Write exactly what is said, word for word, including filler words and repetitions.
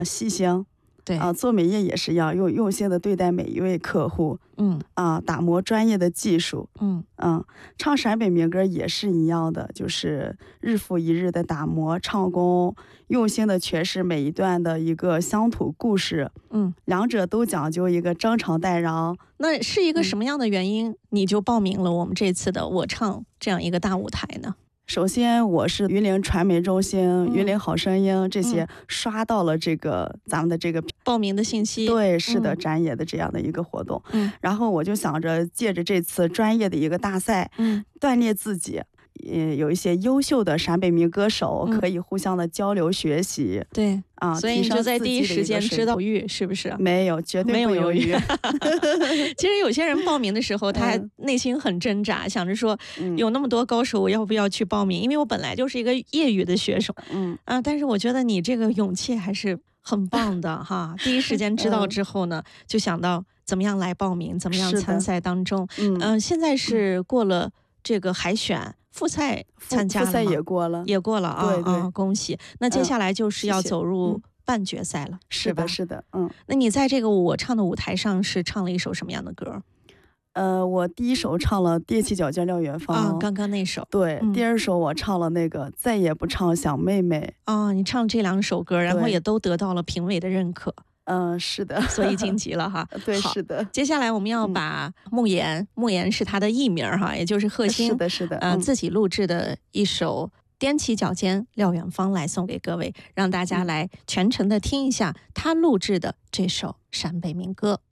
细心。 对啊，做美业也是要用用心的对待每一位客户。 嗯啊，打磨专业的技术。 嗯嗯，唱陕北民歌也是一样的，就是日复一日的打磨唱功，用心的诠释每一段的一个乡土故事。 嗯， 两者都讲究一个真诚待人。 那是一个什么样的原因，你就报名了我们这次的我唱这样一个大舞台呢？ 首先，我是榆林传媒中心、 嗯榆林好声音这些嗯刷到了这个咱们的这个报名的信息。 对，是的， 嗯展野的这样的一个活动。 嗯然后我就想着借着这次专业的一个大赛， 嗯锻炼自己。也有一些优秀的陕北民歌手， 嗯可以互相的交流学习。 对啊， 所以你提升就在第一自己的个时间知道水平犹豫是不是？ 没有，绝对没有犹豫不犹豫。 其实有些人报名的时候，他还嗯内心很挣扎，想着说嗯有那么多高手，我要不要去报名？因为我本来就是一个业余的学手嗯啊。但是我觉得你这个勇气还是很棒的哈。第一时间知道之后呢，就想到怎么样来报名，怎么样是的参赛当中。 嗯， 嗯、现在是过了这个海选，复赛复参加了吗？ 复赛也过了。 也过了啊， 对对啊，恭喜！那接下来就是要谢谢走入嗯半决赛了，吧是的，？是的，嗯。 那你在这个我唱的舞台上是唱了一首什么样的歌呃，我第一首唱了踮起脚尖撂远啊？ 方。 刚刚那首对， 嗯第二首我唱了那个再也不唱想妹妹。 啊，你唱这两首歌，然后对也都得到了评委的认可， 嗯、是的。 所以晋级了哈。 对， 好是的。 接下来我们要把慕言，慕言是他的艺名哈，也就是贺星， 是的，是的。 呃， 嗯自己录制的一首《踮起脚尖撂远方》来送给各位，让大家来全程的听一下他录制的这首陕北民歌。